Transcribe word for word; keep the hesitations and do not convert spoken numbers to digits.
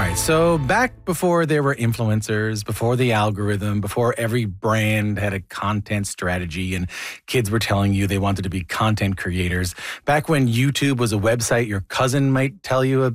right. So back before there were influencers, before the algorithm, before every brand had a content strategy and kids were telling you they wanted to be content creators, back when YouTube was a website your cousin might tell you